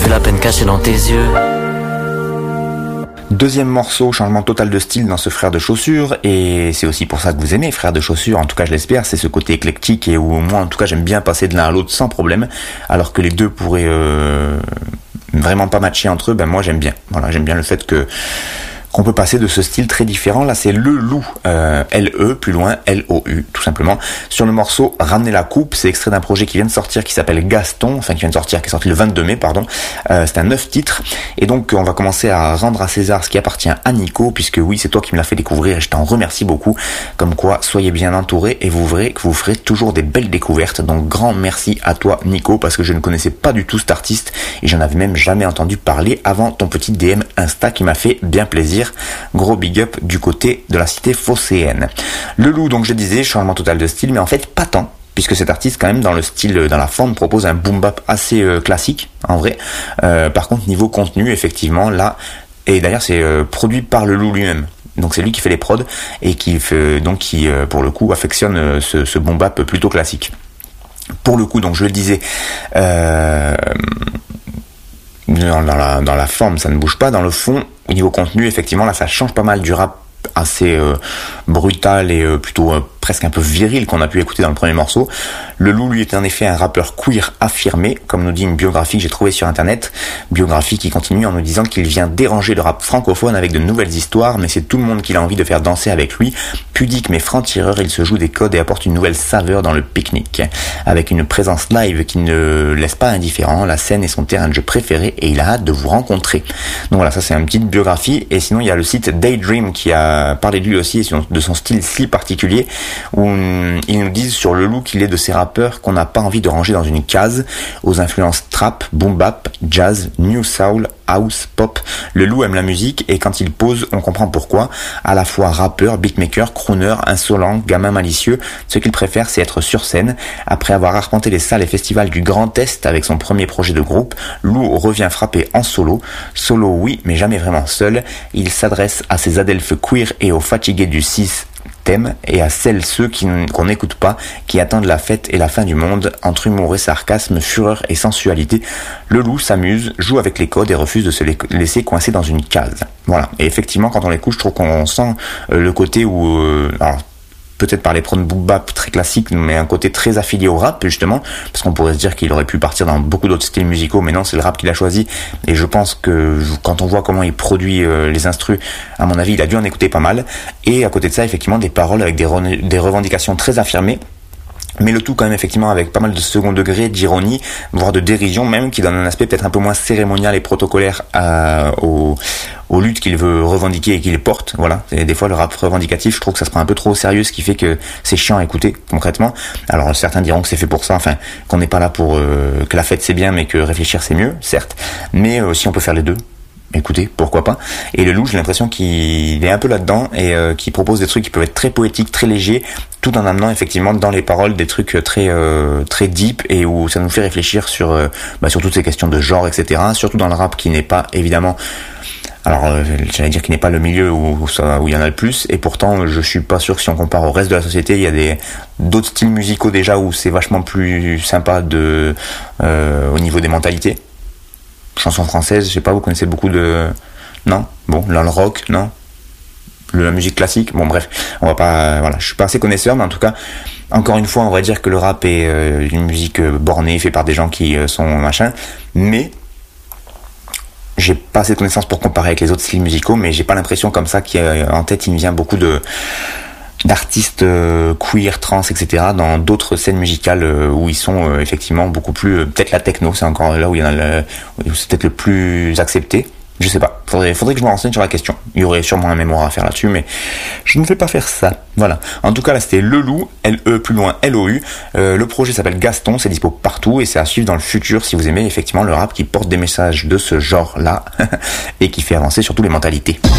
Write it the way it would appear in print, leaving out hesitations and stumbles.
vu la peine cachée dans tes yeux. Deuxième morceau, changement total de style dans ce Frères de Chaussures, et c'est aussi pour ça que vous aimez Frères de Chaussures, en tout cas je l'espère, c'est ce côté éclectique et où moi en tout cas j'aime bien passer de l'un à l'autre sans problème, alors que les deux pourraient vraiment pas matcher entre eux. Ben moi j'aime bien, voilà, j'aime bien le fait qu'on peut passer de ce style très différent. Là c'est Le Loup, L-E, plus loin, L-O-U, tout simplement. Sur le morceau Ramener la coupe, c'est extrait d'un projet qui vient de sortir, qui s'appelle Gaston, qui est sorti le 22 mai, pardon. C'est un 9 titres. Et donc on va commencer à rendre à César ce qui appartient à Nico, puisque oui, c'est toi qui me l'as fait découvrir et je t'en remercie beaucoup. Comme quoi, soyez bien entourés et vous verrez que vous ferez toujours des belles découvertes. Donc grand merci à toi Nico, parce que je ne connaissais pas du tout cet artiste et j'en avais même jamais entendu parler avant ton petit DM Insta qui m'a fait bien plaisir. Gros big up du côté de la cité phocéenne. Le Loup, donc je disais, changement total de style, mais en fait pas tant, puisque cet artiste quand même dans le style, dans la forme, propose un boom bap assez classique en vrai. Par contre niveau contenu, effectivement là, et d'ailleurs c'est produit par Le Loup lui-même. Donc c'est lui qui fait les prods et qui pour le coup affectionne ce boom bap plutôt classique. Pour le coup, donc je le disais, dans la forme ça ne bouge pas, dans le fond, au niveau contenu, effectivement, là, ça change pas mal du rap assez brutal et plutôt presque un peu viril qu'on a pu écouter dans le premier morceau. Le Loup, lui, est en effet un rappeur queer affirmé, comme nous dit une biographie que j'ai trouvée sur internet, biographie qui continue en nous disant qu'il vient déranger le rap francophone avec de nouvelles histoires, mais c'est tout le monde qu'il a envie de faire danser avec lui. Pudique mais franc-tireur, il se joue des codes et apporte une nouvelle saveur dans le pique-nique. Avec une présence live qui ne laisse pas indifférent, la scène est son terrain de jeu préféré et il a hâte de vous rencontrer. Donc voilà, ça c'est une petite biographie. Et sinon il y a le site Daydream qui a parlé de lui aussi et de son style si particulier, où ils nous disent sur Le Loup qu'il est de ces rappeurs qu'on n'a pas envie de ranger dans une case, aux influences trap, boom bap, jazz, new soul, house, pop. Le Loup aime la musique et quand il pose, on comprend pourquoi. À la fois rappeur, beatmaker, crooner, insolent, gamin malicieux, ce qu'il préfère c'est être sur scène. Après avoir arpenté les salles et festivals du Grand Est avec son premier projet de groupe, Loup revient frapper en solo. Solo oui, mais jamais vraiment seul. Il s'adresse à ses adelphes queer et aux fatigués du système et à ceux qu'on n'écoute pas, qui attendent la fête et la fin du monde, entre humour et sarcasme, fureur et sensualité. Le Loup s'amuse, joue avec les codes et refuse de se laisser coincer dans une case. Voilà. Et effectivement, quand on l'écoute, je trouve qu'on sent le côté où... alors, peut-être par les prods boom bap très classiques, mais un côté très affilié au rap, justement, parce qu'on pourrait se dire qu'il aurait pu partir dans beaucoup d'autres styles musicaux, mais non, c'est le rap qu'il a choisi, et je pense que quand on voit comment il produit les instrus, à mon avis, il a dû en écouter pas mal, et à côté de ça, effectivement, des paroles avec des revendications très affirmées, mais le tout quand même effectivement avec pas mal de second degré, d'ironie, voire de dérision même, qui donne un aspect peut-être un peu moins cérémonial et protocolaire aux luttes qu'il veut revendiquer et qu'il porte. Voilà. Et des fois le rap revendicatif, je trouve que ça se prend un peu trop au sérieux, ce qui fait que c'est chiant à écouter concrètement. Alors certains diront que c'est fait pour ça, enfin qu'on n'est pas là pour que la fête c'est bien mais que réfléchir c'est mieux, certes, mais si on peut faire les deux, écoutez, pourquoi pas. Et Le Loup, j'ai l'impression qu'il est un peu là-dedans et qu'il propose des trucs qui peuvent être très poétiques, très légers, tout en amenant effectivement dans les paroles des trucs très très deep et où ça nous fait réfléchir sur toutes ces questions de genre, etc. Surtout dans le rap qui n'est pas évidemment... Alors, j'allais dire qu'il n'est pas le milieu où il y en a le plus, et pourtant, je suis pas sûr que si on compare au reste de la société, il y a d'autres styles musicaux déjà où c'est vachement plus sympa au niveau des mentalités. Chansons françaises, je sais pas, vous connaissez beaucoup de... Non ? Bon, là, le rock, non ? La musique classique, bon bref, on va pas... Voilà, je suis pas assez connaisseur, mais en tout cas, encore une fois, on va dire que le rap est une musique bornée, fait par des gens qui sont machin, mais... J'ai pas assez de connaissances pour comparer avec les autres styles musicaux, mais j'ai pas l'impression comme ça qu'en tête il me vient beaucoup d'artistes queer, trans, etc. dans d'autres scènes musicales où ils sont effectivement beaucoup plus... peut-être la techno, c'est encore là où il y en a où c'est peut-être le plus accepté. Je sais pas. Faudrait que je me renseigne sur la question. Il y aurait sûrement un mémoire à faire là-dessus, mais je ne vais pas faire ça. Voilà. En tout cas, là, c'était Le Loup, L-E, plus loin, L-O-U. Le projet s'appelle Gaston, c'est dispo partout et c'est à suivre dans le futur si vous aimez effectivement le rap qui porte des messages de ce genre-là et qui fait avancer surtout les mentalités.